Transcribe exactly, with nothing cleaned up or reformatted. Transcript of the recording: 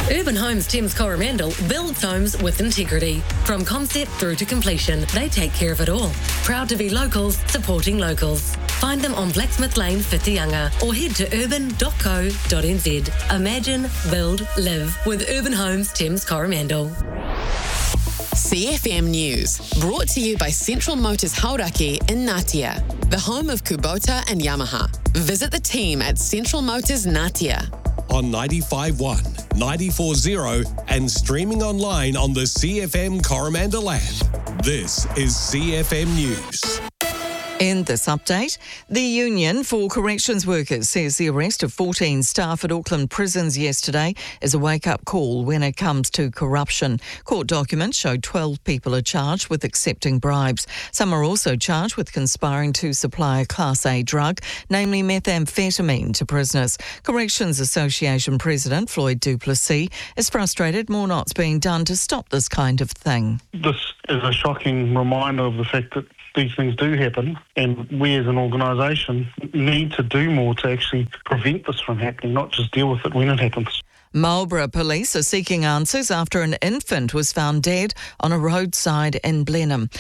Urban Homes Thames Coromandel builds homes with integrity. From concept through to completion, they take care of it all. Proud to be locals, supporting locals. Find them on Blacksmith Lane, Whitianga, or head to urban dot co dot n z. Imagine, build, live with Urban Homes Thames Coromandel. C F M News, brought to you by Central Motors Hauraki in Ngatea, the home of Kubota and Yamaha. Visit the team at Central Motors Ngatea. On ninety-five point one, ninety-four point zero and streaming online on the C F M Coromandel app. This is C F M News. In this update, the Union for Corrections Workers says the arrest of fourteen staff at Auckland prisons yesterday is a wake-up call when it comes to corruption. Court documents show twelve people are charged with accepting bribes. Some are also charged with conspiring to supply a Class A drug, namely methamphetamine, to prisoners. Corrections Association President Floyd du Plessis is frustrated more not's being done to stop this kind of thing. This is a shocking reminder of the fact that these things do happen, and we as an organisation need to do more to actually prevent this from happening, not just deal with it when it happens. Marlborough police are seeking answers after an infant was found dead on a roadside in Blenheim.